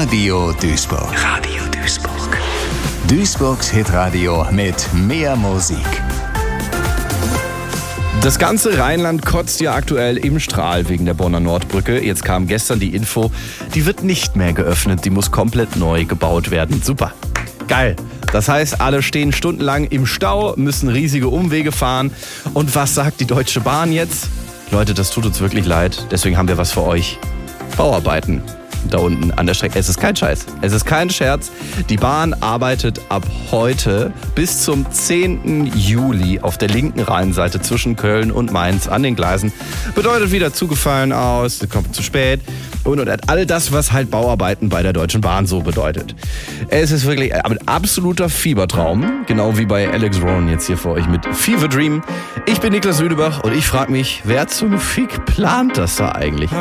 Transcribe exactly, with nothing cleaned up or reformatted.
Radio Duisburg. Radio Duisburg. Duisburgs Hitradio mit mehr Musik. Das ganze Rheinland kotzt ja aktuell im Strahl wegen der Bonner Nordbrücke. Jetzt kam gestern die Info, die wird nicht mehr geöffnet, die muss komplett neu gebaut werden. Super, geil. Das heißt, alle stehen stundenlang im Stau, müssen riesige Umwege fahren. Und was sagt die Deutsche Bahn jetzt? Leute, das tut uns wirklich leid, deswegen haben wir was für euch. Bauarbeiten da unten an der Strecke. Es ist kein Scheiß, es ist kein Scherz. Die Bahn arbeitet ab heute bis zum zehnten Juli auf der linken Rheinseite zwischen Köln und Mainz an den Gleisen. Bedeutet wieder zugefallen aus, kommt zu spät und, und all das, was halt Bauarbeiten bei der Deutschen Bahn so bedeutet. Es ist wirklich ein absoluter Fiebertraum, genau wie bei Alex Rowan jetzt hier für euch mit Fever Dream. Ich bin Niklas Lüdebach und ich frage mich, wer zum Fick plant das da eigentlich?